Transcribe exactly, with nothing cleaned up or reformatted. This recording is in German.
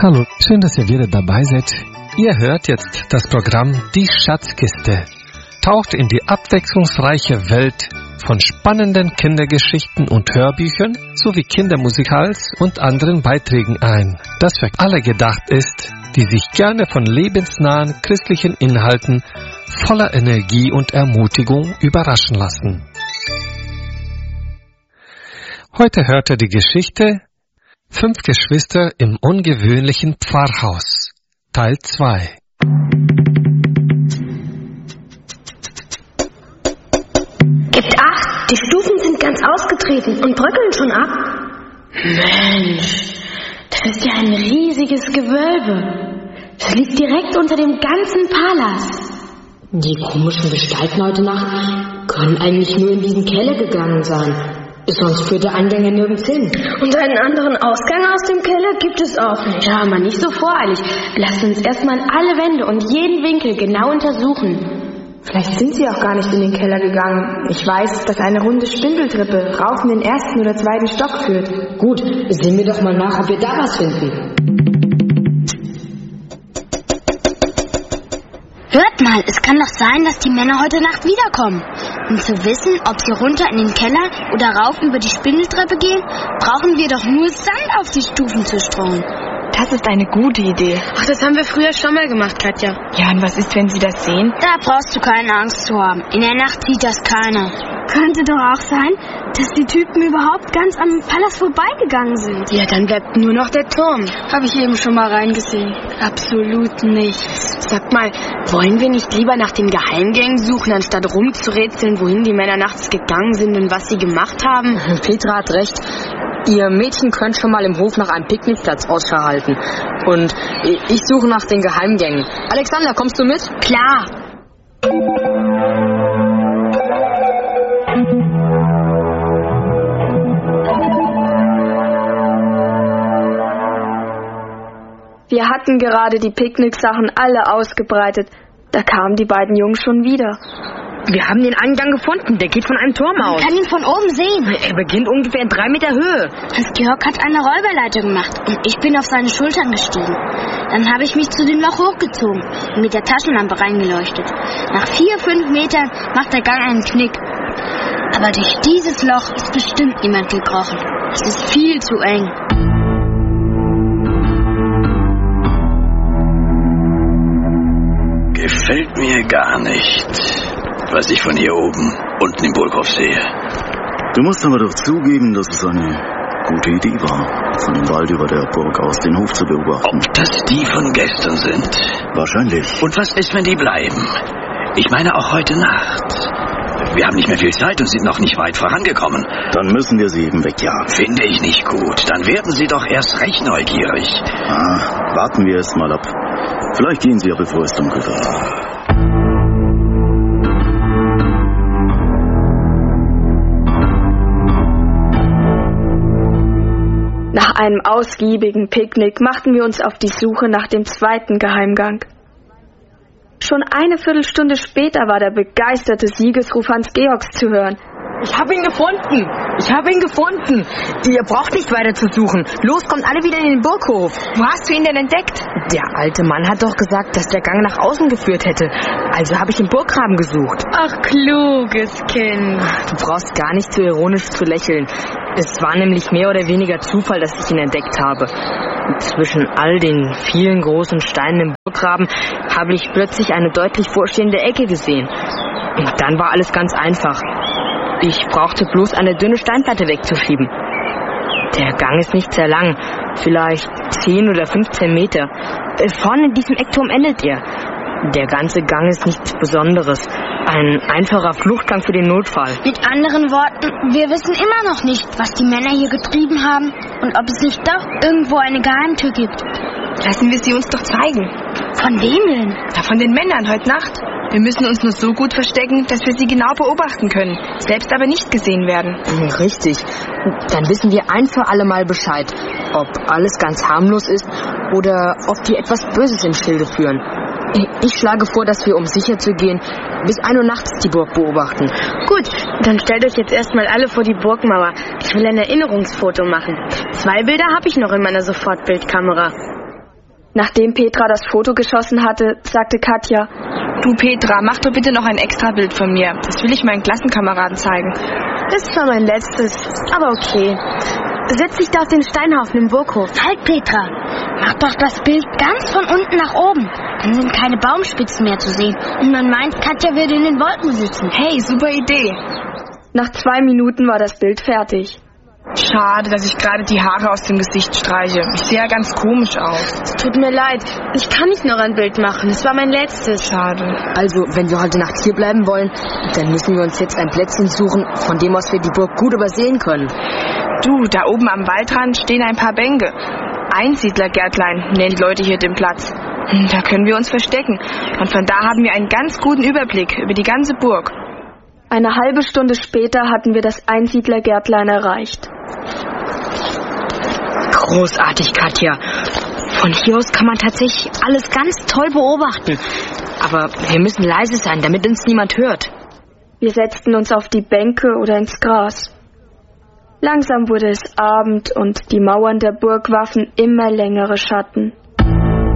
Hallo, schön, dass ihr wieder dabei seid. Ihr hört jetzt das Programm Die Schatzkiste. Taucht in die abwechslungsreiche Welt von spannenden Kindergeschichten und Hörbüchern sowie Kindermusicals und anderen Beiträgen ein, das für alle gedacht ist, die sich gerne von lebensnahen christlichen Inhalten voller Energie und Ermutigung überraschen lassen. Heute hört ihr die Geschichte Fünf Geschwister im ungewöhnlichen Pfarrhaus, Teil zwei. Gebt acht, die Stufen sind ganz ausgetreten und bröckeln schon ab. Mensch, das ist ja ein riesiges Gewölbe. Das liegt direkt unter dem ganzen Palast. Die komischen Gestalten heute Nacht können eigentlich nur in diesen Keller gegangen sein. Sonst führt der Eingang ja nirgends hin. Und einen anderen Ausgang aus dem Keller gibt es auch nicht. Ja, aber nicht so voreilig. Lasst uns erstmal alle Wände und jeden Winkel genau untersuchen. Vielleicht sind sie auch gar nicht in den Keller gegangen. Ich weiß, dass eine runde Spindeltreppe rauf in den ersten oder zweiten Stock führt. Gut, sehen wir doch mal nach, ob wir da was finden. Hört mal, es kann doch sein, dass die Männer heute Nacht wiederkommen. Um zu wissen, ob sie runter in den Keller oder rauf über die Spindeltreppe gehen, brauchen wir doch nur Sand auf die Stufen zu streuen. Das ist eine gute Idee. Ach, das haben wir früher schon mal gemacht, Katja. Ja, und was ist, wenn sie das sehen? Da brauchst du keine Angst zu haben. In der Nacht sieht das keiner. Könnte doch auch sein, dass die Typen überhaupt ganz am Palast vorbeigegangen sind. Ja, dann bleibt nur noch der Turm. Habe ich eben schon mal reingesehen. Absolut nichts. Sag mal, wollen wir nicht lieber nach den Geheimgängen suchen, anstatt rumzurätseln, wohin die Männer nachts gegangen sind und was sie gemacht haben? Petra hat recht. Ihr Mädchen könnt schon mal im Hof nach einem Picknickplatz Ausschau halten. Und ich suche nach den Geheimgängen. Alexander, kommst du mit? Klar. Wir hatten gerade die Picknicksachen alle ausgebreitet. Da kamen die beiden Jungs schon wieder. Wir haben den Eingang gefunden. Der geht von einem Turm aus. Man kann ihn von oben sehen. Er beginnt ungefähr in drei Meter Höhe. Hans-Georg hat eine Räuberleiter gemacht und ich bin auf seine Schultern gestiegen. Dann habe ich mich zu dem Loch hochgezogen und mit der Taschenlampe reingeleuchtet. Nach vier, fünf Metern macht der Gang einen Knick. Aber durch dieses Loch ist bestimmt niemand gekrochen. Es ist viel zu eng. Gefällt mir gar nicht, was ich von hier oben unten im Burghof sehe. Du musst aber doch zugeben, dass es eine gute Idee war, von dem Wald über der Burg aus den Hof zu beobachten. Ob das die von gestern sind? Wahrscheinlich. Und was ist, wenn die bleiben? Ich meine auch heute Nacht. Wir haben nicht mehr viel Zeit und sind noch nicht weit vorangekommen. Dann müssen wir sie eben wegjagen. Finde ich nicht gut. Dann werden sie doch erst recht neugierig. Ah, warten wir erst mal ab. Vielleicht gehen sie ja, bevor es dunkel wird. Nach einem ausgiebigen Picknick machten wir uns auf die Suche nach dem zweiten Geheimgang. Schon eine Viertelstunde später war der begeisterte Siegesruf Hans-Georgs zu hören. Ich habe ihn gefunden. Ich habe ihn gefunden. Ihr braucht nicht weiter zu suchen. Los, kommt alle wieder in den Burghof. Wo hast du ihn denn entdeckt? Der alte Mann hat doch gesagt, dass der Gang nach außen geführt hätte. Also habe ich den Burggraben gesucht. Ach, kluges Kind. Du brauchst gar nicht so ironisch zu lächeln. Es war nämlich mehr oder weniger Zufall, dass ich ihn entdeckt habe. Zwischen all den vielen großen Steinen im Burggraben habe ich plötzlich eine deutlich vorstehende Ecke gesehen. Und dann war alles ganz einfach. Ich brauchte bloß eine dünne Steinplatte wegzuschieben. Der Gang ist nicht sehr lang, vielleicht zehn oder fünfzehn Meter. Vorne in diesem Eckturm endet er. Der ganze Gang ist nichts Besonderes. Ein einfacher Fluchtgang für den Notfall. Mit anderen Worten, wir wissen immer noch nicht, was die Männer hier getrieben haben und ob es nicht doch irgendwo eine Geheimtür gibt. Lassen wir sie uns doch zeigen. Von wem denn? Ja, von den Männern heute Nacht. Wir müssen uns nur so gut verstecken, dass wir sie genau beobachten können, selbst aber nicht gesehen werden. Richtig. Dann wissen wir ein für alle Mal Bescheid, ob alles ganz harmlos ist oder ob die etwas Böses im Schilde führen. Ich schlage vor, dass wir, um sicher zu gehen, bis ein Uhr nachts die Burg beobachten. Gut, dann stellt euch jetzt erstmal alle vor die Burgmauer. Ich will ein Erinnerungsfoto machen. Zwei Bilder habe ich noch in meiner Sofortbildkamera. Nachdem Petra das Foto geschossen hatte, sagte Katja: Du Petra, mach doch bitte noch ein Extrabild von mir. Das will ich meinen Klassenkameraden zeigen. Das war mein letztes, aber okay. Setz dich da auf den Steinhaufen im Burghof. Halt, Petra. Mach doch das Bild ganz von unten nach oben. Dann sind keine Baumspitzen mehr zu sehen. Und man meint, Katja würde in den Wolken sitzen. Hey, super Idee. Nach zwei Minuten war das Bild fertig. Schade, dass ich gerade die Haare aus dem Gesicht streiche. Ich sehe ja ganz komisch aus. Es tut mir leid. Ich kann nicht noch ein Bild machen. Es war mein letztes. Schade. Also, wenn wir heute Nacht hier bleiben wollen, dann müssen wir uns jetzt ein Plätzchen suchen, von dem aus wir die Burg gut übersehen können. Du, da oben am Waldrand stehen ein paar Bänke. Einsiedlergärtlein nennt Leute hier den Platz. Da können wir uns verstecken. Und von da haben wir einen ganz guten Überblick über die ganze Burg. Eine halbe Stunde später hatten wir das Einsiedlergärtlein erreicht. Großartig, Katja. Von hier aus kann man tatsächlich alles ganz toll beobachten. Aber wir müssen leise sein, damit uns niemand hört. Wir setzten uns auf die Bänke oder ins Gras. Langsam wurde es Abend und die Mauern der Burg warfen immer längere Schatten.